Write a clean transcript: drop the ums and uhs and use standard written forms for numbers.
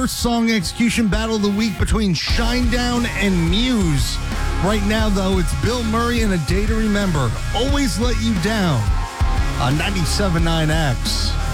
worst song execution battle of the week between Shinedown and Muse. Right now, though, it's Bill Murray and A Day to Remember. Always Let You Down on 97.9 X.